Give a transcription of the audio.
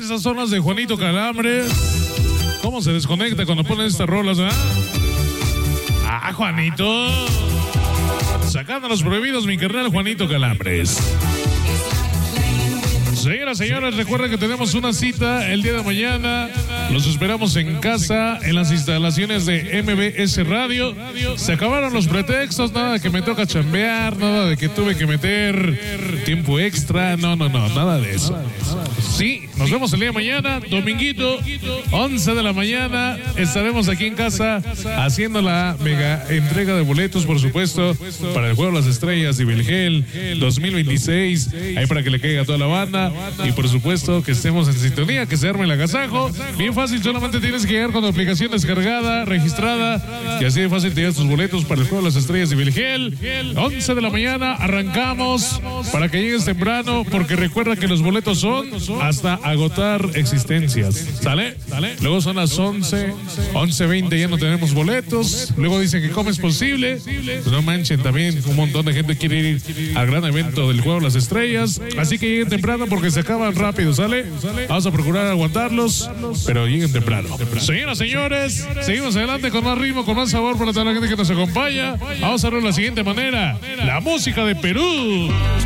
Esas son las de Juanito Calambres. ¿Cómo se desconecta cuando ponen estas rolas, eh? Ah, Juanito. Sacando los prohibidos, mi carnal Juanito Calambres. Señoras, señores, recuerden que tenemos una cita el día de mañana. Los esperamos en casa, en las instalaciones de MBS Radio. Se acabaron los pretextos, nada de que me toca chambear, nada de que tuve que meter tiempo extra. No, nada de eso. Sí, nos vemos el día de mañana, dominguito, 11 de la mañana. Estaremos aquí en casa haciendo la mega entrega de boletos, por supuesto, para el Juego de las Estrellas de Vilgel 2026. Ahí para que le caiga a toda la banda. Y por supuesto que estemos en sintonía, que se arme el agasajo. Bien fácil, solamente tienes que llegar con tu aplicación descargada, registrada, y así de fácil te llevas tus boletos para el Juego de las Estrellas de Vilgel. 11 de la mañana, arrancamos para que llegues temprano, porque recuerda que los boletos son hasta agotar existencias. ¿Sale? Luego son las 11:20, ya no tenemos boletos. Luego dicen que cómo es posible. No manchen, también un montón de gente quiere ir al gran evento del Juego de las Estrellas. Así que lleguen temprano porque se acaban rápido, ¿sale? Vamos a procurar aguantarlos, pero lleguen temprano. Señoras, señores, seguimos adelante con más ritmo, con más sabor para toda la gente que nos acompaña. Vamos a verlo de la siguiente manera: la música de Perú.